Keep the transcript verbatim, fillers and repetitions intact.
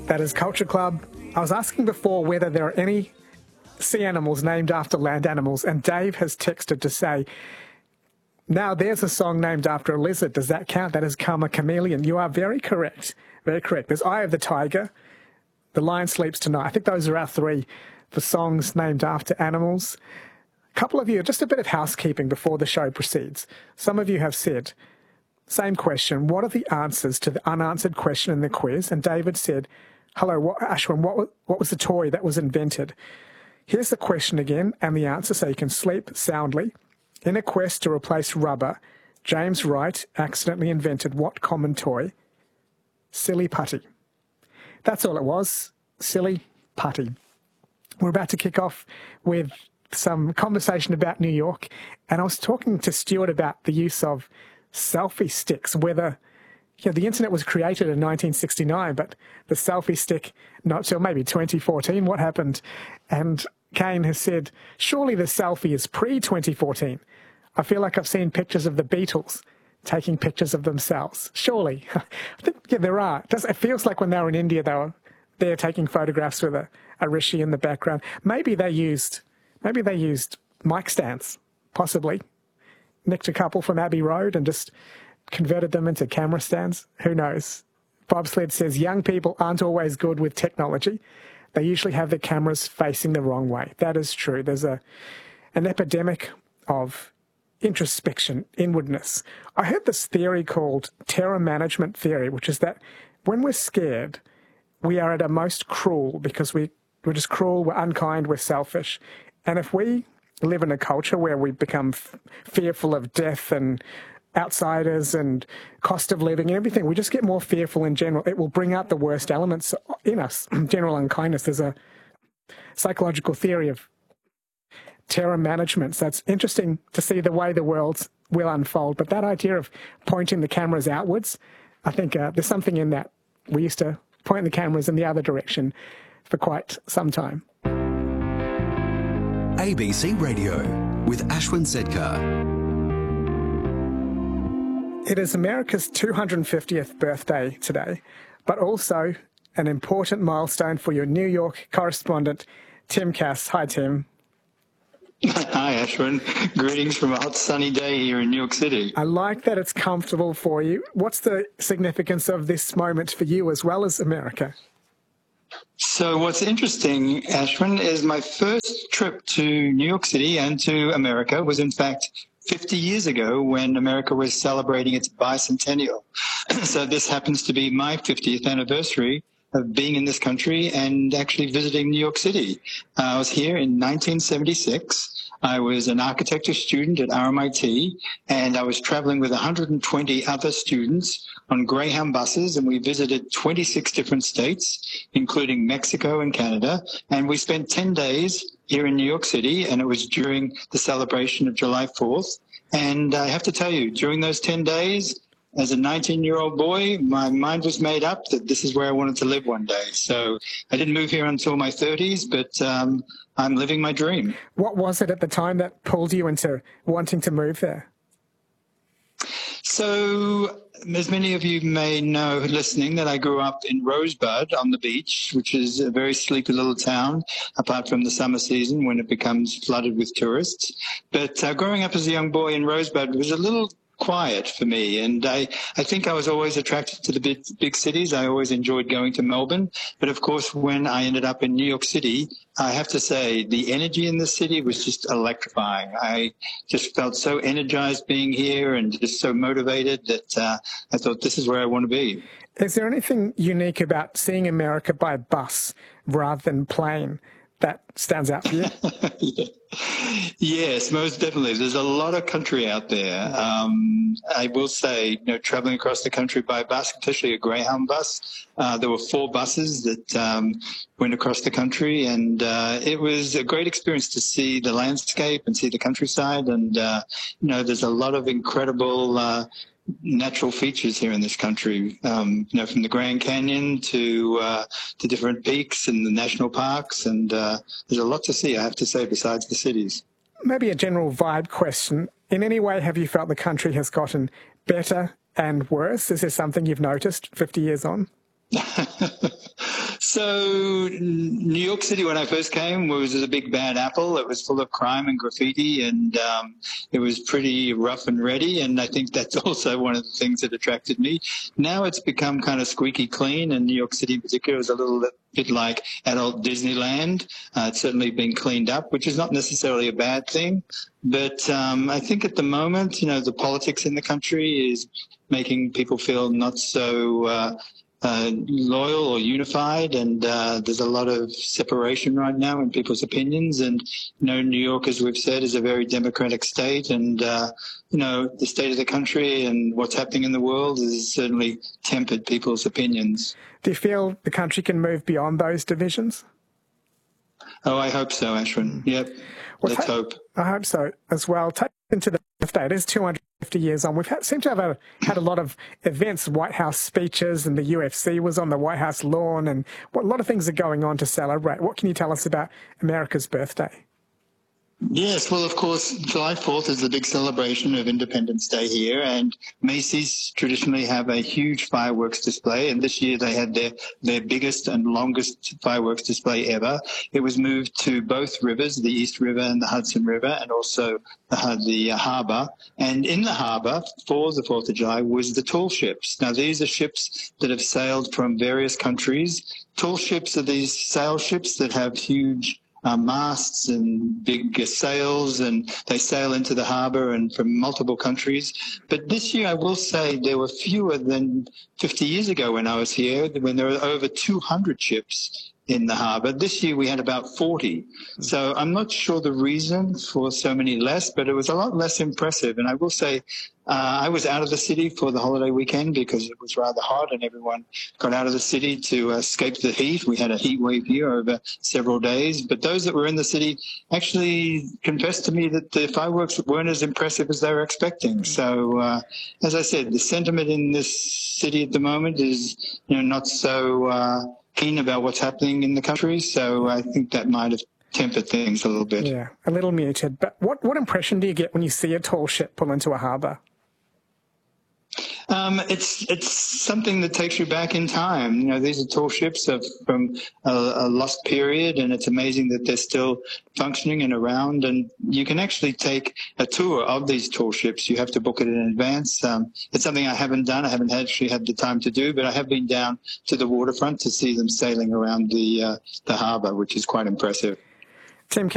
That is Culture Club. I was asking before whether there are any sea animals named after land animals, and Dave has texted to say, now there's a song named after a lizard. Does that count? That is Karma Chameleon. You are very correct. Very correct. There's Eye of the Tiger, The Lion Sleeps Tonight. I think those are our three for songs named after animals. A couple of you, just a bit of housekeeping before the show proceeds. Some of you have said, same question, what are the answers to the unanswered question in the quiz? And David said, hello, what, Ashwin, what was, what was the toy that was invented? Here's the question again and the answer so you can sleep soundly. In a quest to replace rubber, James Wright accidentally invented what common toy? Silly putty. That's all it was. Silly putty. We're about to kick off with some conversation about New York, and I was talking to Stuart about the use of selfie sticks, whether you know, the internet was created in nineteen sixty-nine, but the selfie stick not till maybe twenty fourteen. What happened? And Kane has said, surely the selfie is pre twenty fourteen. I feel like I've seen pictures of the Beatles taking pictures of themselves. Surely. I think yeah, there are. It, does, it feels like when they were in India, they were there taking photographs with a, a rishi in the background. Maybe they used maybe they used mic stands, possibly. Nicked a couple from Abbey Road and just converted them into camera stands. Who knows? Bobsled says, young people aren't always good with technology. They usually have their cameras facing the wrong way. That is true. There's a an epidemic of introspection, inwardness. I heard this theory called terror management theory, which is that when we're scared, we are at our most cruel because we, we're just cruel, we're unkind, we're selfish. And if we live in a culture where we become f- fearful of death and outsiders and cost of living and everything, we just get more fearful in general. It will bring out the worst elements in us. General unkindness. There's a psychological theory of terror management. So it's interesting to see the way the world will unfold. But that idea of pointing the cameras outwards, I think uh, there's something in that. We used to point the cameras in the other direction for quite some time. A B C Radio with Ashwin Sedkar. It is America's two hundred fiftieth birthday today, but also an important milestone for your New York correspondent, Tim Cass. Hi, Tim. Hi, Ashwin. Greetings from a hot sunny day here in New York City. I like that it's comfortable for you. What's the significance of this moment for you as well as America? So what's interesting, Ashwin, is my first trip to New York City and to America was in fact fifty years ago when America was celebrating its bicentennial. So this happens to be my fiftieth anniversary of being in this country and actually visiting New York City. Uh, I was here in nineteen seventy-six. I was an architecture student at R M I T, and I was traveling with one hundred twenty other students on Greyhound buses, and we visited twenty-six different states, including Mexico and Canada, and we spent ten days here in New York City, and it was during the celebration of July fourth. And I have to tell you, during those ten days, as a nineteen-year-old boy, my mind was made up that this is where I wanted to live one day. So I didn't move here until my thirties, but um, I'm living my dream. What was it at the time that pulled you into wanting to move there? So, as many of you may know listening, that I grew up in Rosebud on the beach, which is a very sleepy little town, apart from the summer season when it becomes flooded with tourists. But uh, growing up as a young boy in Rosebud was a little quiet for me, and I, I think I was always attracted to the big, big cities. I always enjoyed going to Melbourne, but of course when I ended up in New York City, I have to say the energy in the city was just electrifying. I just felt so energized being here and just so motivated that uh, I thought this is where I want to be. Is there anything unique about seeing America by bus rather than plane that stands out for you? Yeah. Yes, most definitely. There's a lot of country out there. Um, I will say, you know, traveling across the country by bus, especially a Greyhound bus, uh, there were four buses that um, went across the country, and uh, it was a great experience to see the landscape and see the countryside. And, uh, you know, there's a lot of incredible uh, natural features here in this country, um, you know, from the Grand Canyon to uh, to different peaks and the national parks, and uh, there's a lot to see, I have to say, besides the cities. Maybe a general vibe question. In any way, have you felt the country has gotten better and worse? Is there something you've noticed fifty years on? So New York City, when I first came, was a big bad apple. It was full of crime and graffiti, and um, it was pretty rough and ready. And I think that's also one of the things that attracted me. Now it's become kind of squeaky clean, and New York City in particular is a little bit like adult Disneyland. Uh, it's certainly been cleaned up, which is not necessarily a bad thing. But um, I think at the moment, you know, the politics in the country is making people feel not so uh, Uh, loyal or unified, and uh, there's a lot of separation right now in people's opinions. And you know, New York, as we've said, is a very democratic state, and uh, you know, the state of the country and what's happening in the world has certainly tempered people's opinions. Do you feel the country can move beyond those divisions? Oh, I hope so, Ashwin. Yep, well, let's ta- hope. I hope so as well. Take into the birthday. It is two hundred fifty years on. We've had, seem to have a, had a lot of events, White House speeches, and the U F C was on the White House lawn, and what, a lot of things are going on to celebrate. What can you tell us about America's birthday? Yes, well, of course, July fourth is the big celebration of Independence Day here, and Macy's traditionally have a huge fireworks display, and this year they had their, their biggest and longest fireworks display ever. It was moved to both rivers, the East River and the Hudson River, and also the, the harbour. And in the harbour, for the fourth of July, was the tall ships. Now, these are ships that have sailed from various countries. Tall ships are these sail ships that have huge Uh, masts and big uh, sails, and they sail into the harbour and from multiple countries. But this year, I will say, there were fewer than fifty years ago when I was here, when there were over two hundred ships in the harbour. This year we had about forty. So I'm not sure the reason for so many less, but it was a lot less impressive. And I will say, uh, I was out of the city for the holiday weekend because it was rather hot and everyone got out of the city to escape the heat. We had a heat wave here over several days, but those that were in the city actually confessed to me that the fireworks weren't as impressive as they were expecting. So, uh, as I said, the sentiment in this city at the moment is, you know, not so uh, keen about what's happening in the country. So I think that might have tempered things a little bit. Yeah, a little muted. But what, what impression do you get when you see a tall ship pull into a harbour? Um, it's it's something that takes you back in time. You know, these are tall ships of, from a, a lost period, and it's amazing that they're still functioning and around. And you can actually take a tour of these tall ships. You have to book it in advance. Um, it's something I haven't done. I haven't actually had the time to do, but I have been down to the waterfront to see them sailing around the uh, the harbour, which is quite impressive. Tim